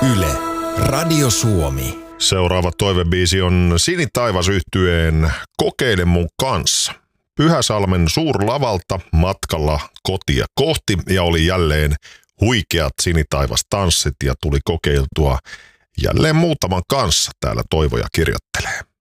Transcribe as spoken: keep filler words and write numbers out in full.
Yle, Radio Suomi. Seuraava toivebiisi on Sinitaivas -yhtyeen Kokeile mun kanssa. Pyhäsalmen suurlavalta matkalla kotia kohti ja oli jälleen huikeat sinitaivastanssit ja tuli kokeiltua jälleen muutaman kanssa, täällä Toivoja kirjoittelee.